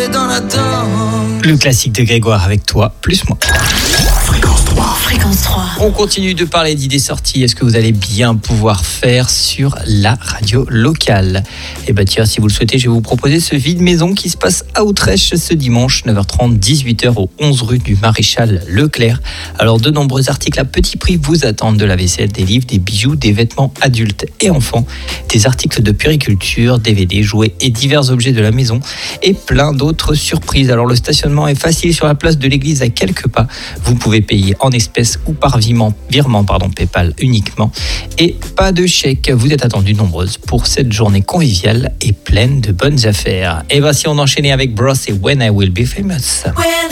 tomber dans la danse. Le classique de Grégoire avec toi, plus moi. Fréquence 3. Fréquence 3. On continue de parler d'idées sorties. Est-ce que vous allez bien pouvoir faire sur la radio locale ? Eh bien tiens, si vous le souhaitez, je vais vous proposer ce vide maison qui se passe à Outrèche ce dimanche, 9h30, 18h au 11 rue du Maréchal Leclerc. Alors de nombreux articles à petit prix vous attendent, de la vaisselle, des livres, des bijoux, des vêtements adultes et enfants, des articles de puériculture, DVD, jouets et divers objets de la maison et plein d'autres surprises. Alors le stationnement est facile sur la place de l'église à quelques pas. Vous pouvez payer en espèces ou par virement PayPal uniquement. Et pas de chèque. Vous êtes attendus nombreuses pour cette journée conviviale et pleine de bonnes affaires. Et voici, on enchaînait avec Bros et When I Will Be Famous. When